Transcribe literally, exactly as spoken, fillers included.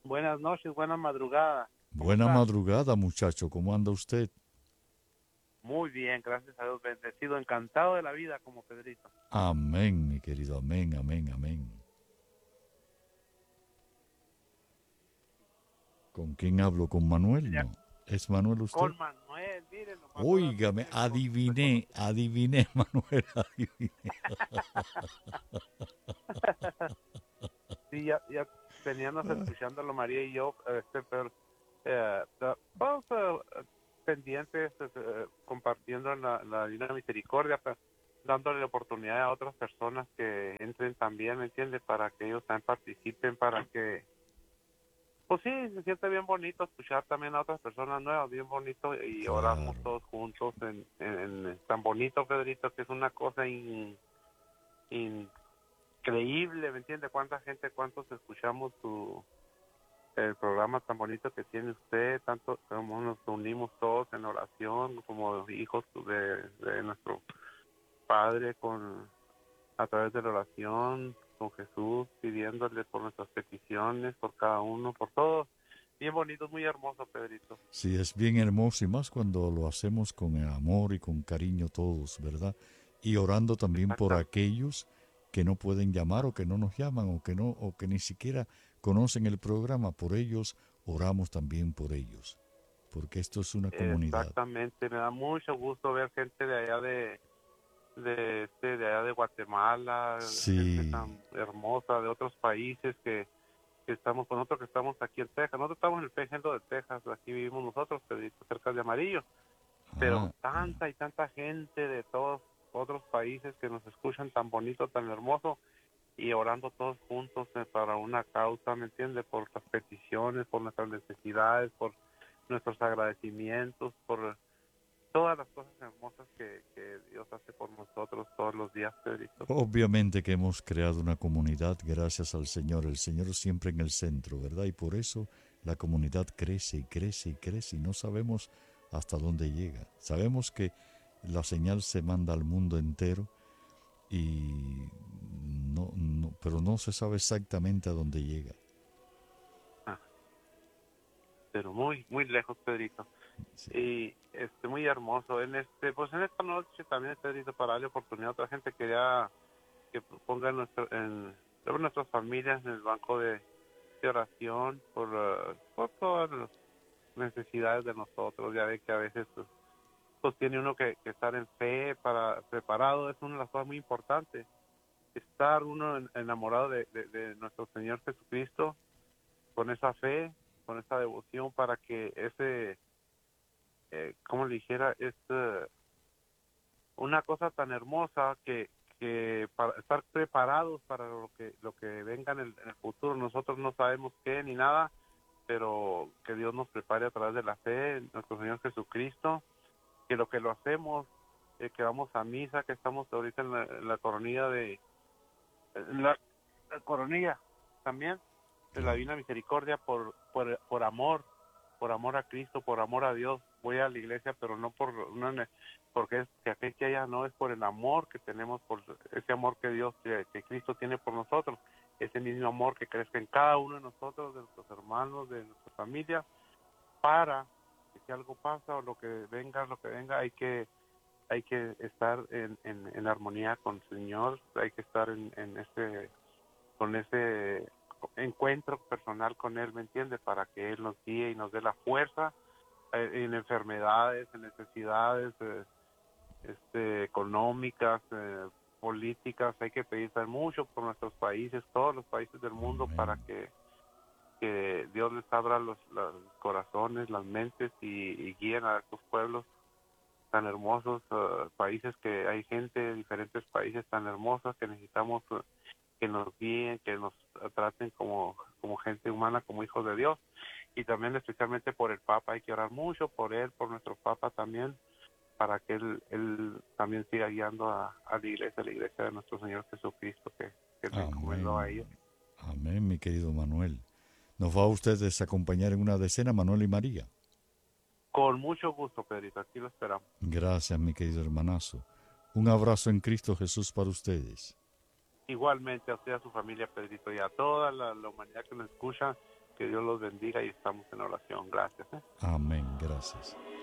Buenas noches, buena madrugada. ¿Cómo Buena está? madrugada, muchacho. ¿Cómo anda usted? Muy bien, gracias a Dios, bendecido, encantado de la vida como Pedrito. Amén, mi querido. Amén, amén, amén. ¿Con quién hablo? ¿Con Manuel? Ya, No. ¿Es Manuel usted? con Manuel, miren, nomás ahora sí Óigame, me reco- adiviné, reconoció. adiviné, Manuel, adiviné. Sí, ya, ya teníamos escuchándolo María y yo, este, pero, eh, da- vamos eh, pendientes, eh, compartiendo la, la Divina Misericordia, pero dándole la oportunidad a otras personas que entren también, ¿me entiende? Para que ellos también participen, para que pues sí, se siente bien bonito escuchar también a otras personas nuevas, bien bonito, y oramos Claro. todos juntos en, en, en tan bonito, Pedrito, que es una cosa in- increíble, ¿me entiende? Cuánta gente, cuántos escuchamos su, el programa tan bonito que tiene usted, tanto como nos unimos todos en oración, como hijos de, de nuestro Padre, con a través de la oración con Jesús, pidiéndole por nuestras peticiones, por cada uno, por todos. Bien bonito, muy hermoso, Pedrito. Sí, es bien hermoso y más cuando lo hacemos con el amor y con cariño todos, ¿verdad? Y orando también por Exactamente. aquellos que no pueden llamar o que no nos llaman o que no o que ni siquiera conocen el programa, por ellos oramos también por ellos, porque esto es una comunidad. Exactamente, me da mucho gusto ver gente de allá de de este de allá de Guatemala, gente Sí, tan hermosa de otros países que, que estamos con nosotros que estamos aquí en Texas. Nosotros estamos en el ejemplo de Texas, aquí vivimos nosotros, Pedrito, cerca de Amarillo, pero ah, ah, tanta y tanta gente de todos otros países que nos escuchan tan bonito, tan hermoso, y orando todos juntos eh, para una causa, ¿me entiende? Por las peticiones, por nuestras necesidades, por nuestros agradecimientos, por todas las cosas hermosas que, que Dios hace por nosotros todos los días, Pedrito. obviamente que hemos creado una comunidad gracias al Señor, el Señor siempre en el centro, ¿verdad? Y por eso la comunidad crece y crece y crece y no sabemos hasta dónde llega. Sabemos que la señal se manda al mundo entero y no, no pero no se sabe exactamente a dónde llega. Ah, pero muy, muy lejos, Pedrito. Sí. Y este muy hermoso. En este, pues en esta noche también, Pedrito, para darle oportunidad a otra gente que ya que ponga en, nuestro, en todas nuestras familias en el banco de, de oración por, uh, por todas las necesidades de nosotros. Ya ve que a veces pues, pues tiene uno que, que estar en fe, para preparado, es una de las cosas muy importantes. Estar uno en, enamorado de, de, de nuestro Señor Jesucristo, con esa fe, con esa devoción, para que ese, eh, como le dijera, es uh, una cosa tan hermosa que, que para estar preparados para lo que lo que venga en el, en el futuro. Nosotros no sabemos qué ni nada, pero que Dios nos prepare a través de la fe en nuestro Señor Jesucristo, que lo que lo hacemos, eh, que vamos a misa, que estamos ahorita en la, en la coronilla de en la, la coronilla también de la Claro. Divina Misericordia, por, por por amor, por amor a Cristo, por amor a Dios. Voy a la iglesia, pero no por una ne- porque es que aquel que haya, no, es por el amor que tenemos, por ese amor que Dios, que, que Cristo tiene por nosotros, ese mismo amor que crezca en cada uno de nosotros, de nuestros hermanos, de nuestra familia, para que si algo pasa o lo que venga, lo que venga, hay que hay que estar en, en, en armonía con el Señor, hay que estar en, en ese con ese encuentro personal con Él, ¿me entiende? Para que Él nos guíe y nos dé la fuerza eh, en enfermedades, en necesidades eh, este, económicas, eh, políticas. Hay que pedir mucho por nuestros países, todos los países del mundo, Amén. para que, que Dios les abra los, los corazones, las mentes, y, y guíen a estos pueblos tan hermosos, uh, países que hay gente de diferentes países tan hermosos que necesitamos uh, que nos guíen, que nos traten como, como gente humana, como hijos de Dios. Y también especialmente por el Papa, hay que orar mucho por él, por nuestro Papa también, para que él, él también siga guiando a, a la iglesia, a la iglesia de nuestro Señor Jesucristo, que, que le encomendó a Amén. ellos. Amén, mi querido Manuel. ¿Nos va a ustedes a acompañar en una decena, Manuel y María? Con mucho gusto, Pedrito, aquí lo esperamos. Gracias, mi querido hermanazo. Un abrazo en Cristo Jesús para ustedes. Igualmente a usted, a su familia, Pedrito, y a toda la, la humanidad que nos escucha, que Dios los bendiga y estamos en oración. Gracias. ¿eh? Amén, gracias.